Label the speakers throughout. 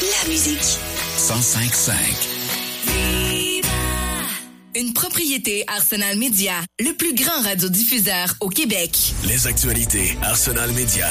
Speaker 1: La musique.
Speaker 2: 105.5.
Speaker 3: Une propriété Arsenal Media, le plus grand radiodiffuseur au Québec.
Speaker 2: Les actualités Arsenal Media.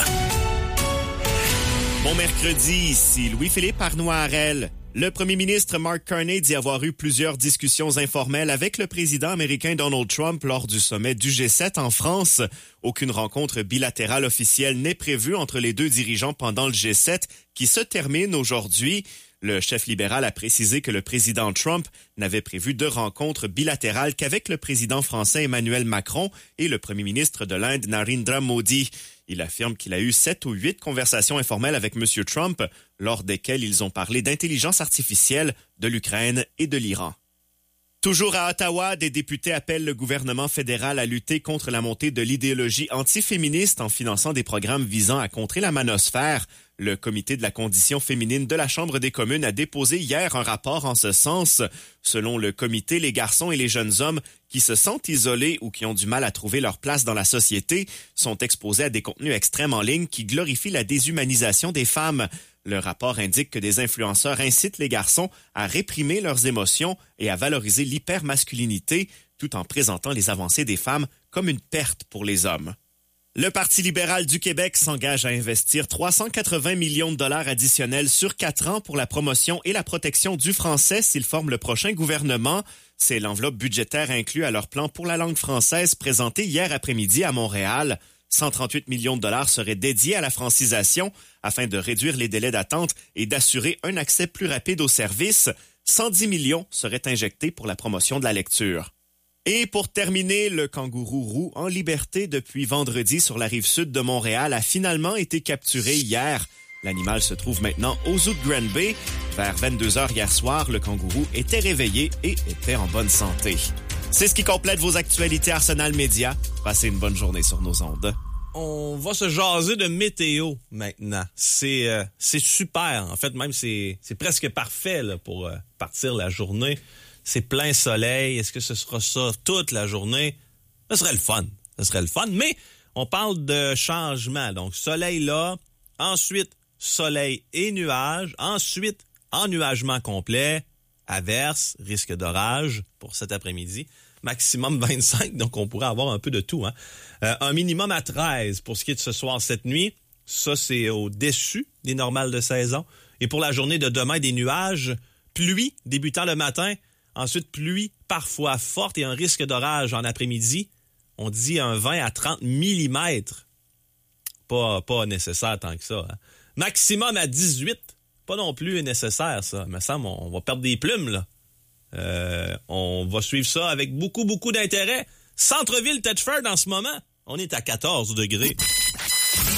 Speaker 4: Bon mercredi, ici Louis-Philippe Arnois-Harel. Le premier ministre Mark Carney dit avoir eu plusieurs discussions informelles avec le président américain Donald Trump lors du sommet du G7 en France. Aucune rencontre bilatérale officielle n'est prévue entre les deux dirigeants pendant le G7 qui se termine aujourd'hui. Le chef libéral a précisé que le président Trump n'avait prévu de rencontres bilatérales qu'avec le président français Emmanuel Macron et le premier ministre de l'Inde Narendra Modi. Il affirme qu'il a eu 7 ou 8 conversations informelles avec M. Trump, lors desquelles ils ont parlé d'intelligence artificielle, de l'Ukraine et de l'Iran. Toujours à Ottawa, des députés appellent le gouvernement fédéral à lutter contre la montée de l'idéologie antiféministe en finançant des programmes visant à contrer la manosphère. Le comité de la condition féminine de la Chambre des communes a déposé hier un rapport en ce sens. Selon le comité, les garçons et les jeunes hommes qui se sentent isolés ou qui ont du mal à trouver leur place dans la société sont exposés à des contenus extrêmes en ligne qui glorifient la déshumanisation des femmes. Le rapport indique que des influenceurs incitent les garçons à réprimer leurs émotions et à valoriser l'hypermasculinité, tout en présentant les avancées des femmes comme une perte pour les hommes. Le Parti libéral du Québec s'engage à investir 380 millions de dollars additionnels sur 4 ans pour la promotion et la protection du français s'il forme le prochain gouvernement. C'est l'enveloppe budgétaire inclue à leur plan pour la langue française présenté hier après-midi à Montréal. 138 millions de dollars seraient dédiés à la francisation afin de réduire les délais d'attente et d'assurer un accès plus rapide aux services. 110 millions seraient injectés pour la promotion de la lecture. Et pour terminer, le kangourou roux en liberté depuis vendredi sur la rive sud de Montréal a finalement été capturé hier. L'animal se trouve maintenant au zoo de Grand Bay. Vers 22h hier soir, le kangourou était réveillé et était en bonne santé. C'est ce qui complète vos actualités Arsenal Media. Passez une bonne journée sur nos ondes.
Speaker 5: On va se jaser de météo maintenant. C'est super. En fait, même c'est presque parfait là, pour partir la journée. C'est plein soleil. Est-ce que ce sera ça toute la journée? Ce serait le fun. Mais on parle de changement. Donc, soleil là. Ensuite, soleil et nuages. Ensuite, ennuagement complet. Averse, risque d'orage pour cet après-midi. Maximum 25, donc on pourrait avoir un peu de tout. Un minimum à 13 pour ce qui est de ce soir, cette nuit. Ça, c'est au-dessus des normales de saison. Et pour la journée de demain, des nuages. Pluie débutant le matin. Ensuite, pluie parfois forte et un risque d'orage en après-midi. On dit un 20 à 30 mm. Pas nécessaire tant que ça. Maximum à 18. Pas non plus nécessaire, ça. Il me semble on va perdre des plumes, là. On va suivre ça avec beaucoup d'intérêt. Centre-ville Thetford en ce moment, on est à 14 degrés.